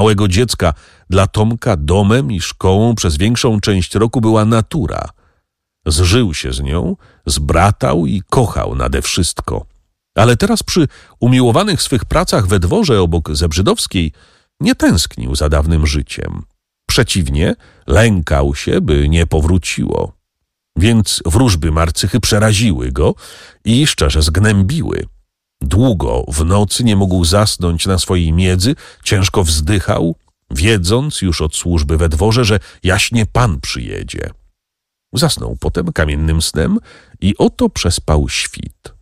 małego dziecka dla Tomka domem i szkołą przez większą część roku była natura. Zżył się z nią, zbratał i kochał nade wszystko. Ale teraz przy umiłowanych swych pracach we dworze obok Zebrzydowskiej nie tęsknił za dawnym życiem. Przeciwnie, lękał się, by nie powróciło. Więc wróżby Marcychy przeraziły go i szczerze zgnębiły. Długo w nocy nie mógł zasnąć na swojej miedzy, ciężko wzdychał, wiedząc już od służby we dworze, że jaśnie Pan przyjedzie. Zasnął potem kamiennym snem i oto przespał świt.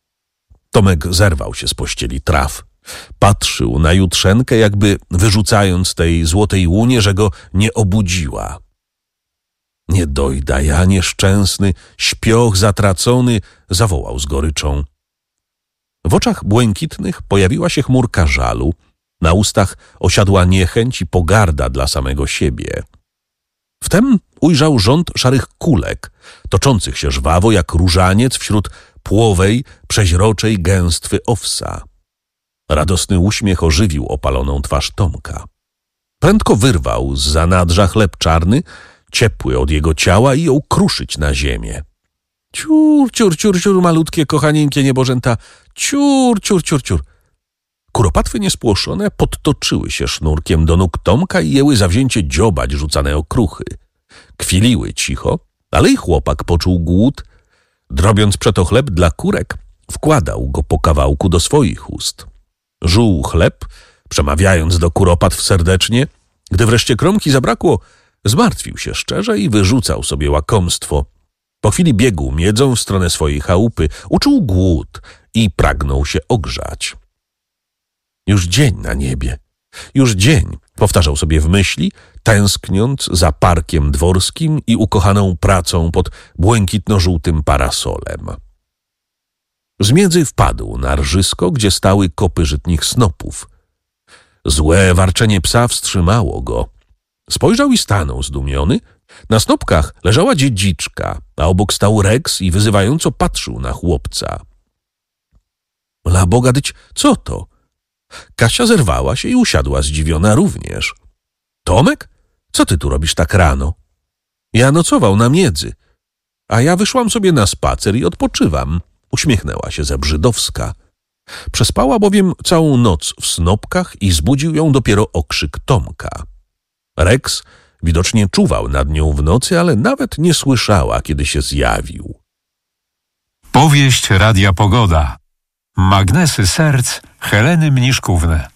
Tomek zerwał się z pościeli traw. Patrzył na jutrzenkę, jakby wyrzucając tej złotej łunie, że go nie obudziła. Nie dojda ja, nieszczęsny, śpioch zatracony, zawołał z goryczą. W oczach błękitnych pojawiła się chmurka żalu, na ustach osiadła niechęć i pogarda dla samego siebie. Wtem ujrzał rząd szarych kulek, toczących się żwawo jak różaniec wśród płowej, przeźroczej gęstwy owsa. Radosny uśmiech ożywił opaloną twarz Tomka. Prędko wyrwał z zanadrza chleb czarny, ciepły od jego ciała i jął kruszyć na ziemię. Ciur, ciur, ciur, ciur, malutkie, kochanieńkie niebożęta, ciur, ciur, ciur, ciur. Kuropatwy niespłoszone podtoczyły się sznurkiem do nóg Tomka i jęły zawzięcie dziobać rzucane okruchy. Kwiliły cicho, ale i chłopak poczuł głód. Drobiąc przeto chleb dla kurek, wkładał go po kawałku do swoich ust. Żuł chleb, przemawiając do kuropatw serdecznie. Gdy wreszcie kromki zabrakło, zmartwił się szczerze i wyrzucał sobie łakomstwo. Po chwili biegł miedzą w stronę swojej chałupy, uczuł głód i pragnął się ogrzać. Już dzień na niebie, już dzień, powtarzał sobie w myśli, tęskniąc za parkiem dworskim i ukochaną pracą pod błękitno-żółtym parasolem. Z miedzy wpadł na rżysko, gdzie stały kopy żytnich snopów. Złe warczenie psa wstrzymało go. Spojrzał i stanął zdumiony. Na snopkach leżała dziedziczka, a obok stał Rex i wyzywająco patrzył na chłopca. La Boga dyć, co to? Kasia zerwała się i usiadła zdziwiona również. Tomek? Co ty tu robisz tak rano? Ja nocował na miedzy, a ja wyszłam sobie na spacer i odpoczywam, uśmiechnęła się Zebrzydowska. Przespała bowiem całą noc w snopkach i zbudził ją dopiero okrzyk Tomka. Rex widocznie czuwał nad nią w nocy, ale nawet nie słyszała, kiedy się zjawił. Powieść Radia Pogoda. Magnesy serc Heleny Mniszkówny.